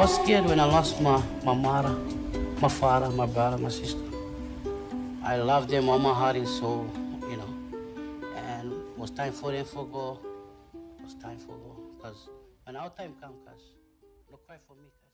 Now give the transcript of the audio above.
was scared when I lost my mother, my father, my brother, my sister. I love them all my heart and soul, you know. And it was time for them to go. It was time for go. Because when our time comes, cuz, no cry for me, cuz.